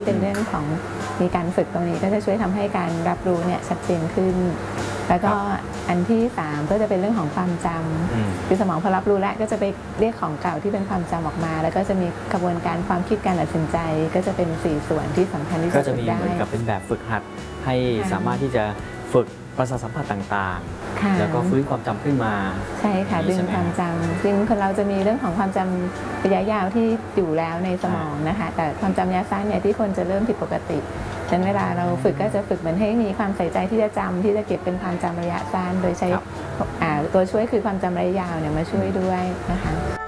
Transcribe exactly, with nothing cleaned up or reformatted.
เป็นเรื่องของมีการฝึกตรงนี้ก็จะช่วยทำให้การรับรู้เนี่ยชัดเจนขึ้นแล้วก็อันที่สามก็จะเป็นเรื่องของความจำคือสมองพอรับรู้แล้วก็จะไปเรียกของเก่าที่เป็นความจำออกมาแล้วก็จะมีกระบวนการความคิดการตัดสินใจก็จะเป็นสี่ส่วนที่สำคัญที่ก็จะมีเหมือนกับเป็นแบบฝึกหัดให้สามารถที่จะฝึกประสาทสัมผัสต่างๆแล้วก็ฟื้นความจำขึ้นมาใช่ค่ะดึงความจำซึ่งคนเราจะมีเรื่องของความจำระยะยาวที่อยู่แล้วในสมองนะคะแต่ความจำระยะสั้นเนี่ยที่คนจะเริ่มผิดปกติฉะนั้นเวลาเราฝึกก็จะฝึกเหมือนให้มีความใส่ใจที่จะจำที่จะเก็บเป็นความจำระยะสั้นโดยใช้ตัวช่วยคือความจำระยะยาวเนี่ยมาช่วยด้วยนะคะ